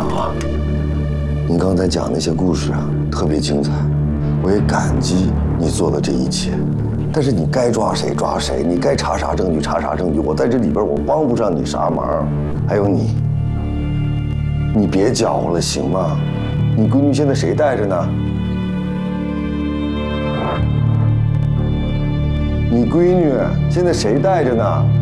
长啊，你刚才讲那些故事啊，特别精彩，我也感激你做的这一切。但是你该抓谁抓谁，你该查啥证据查啥证据，我在这里边我帮不上你啥忙。还有你别搅和了行吗？你闺女现在谁带着呢？你闺女现在谁带着呢？